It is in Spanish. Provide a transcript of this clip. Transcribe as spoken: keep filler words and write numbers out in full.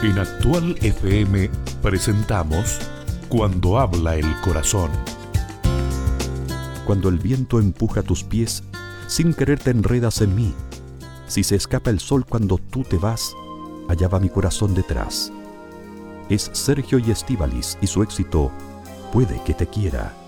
En Actual F M presentamos Cuando habla el corazón. Cuando el viento empuja tus pies, sin querer te enredas en mí. Si se escapa el sol cuando tú te vas, allá va mi corazón detrás. Es Sergio y Estíbaliz y su éxito Puede que te quiera.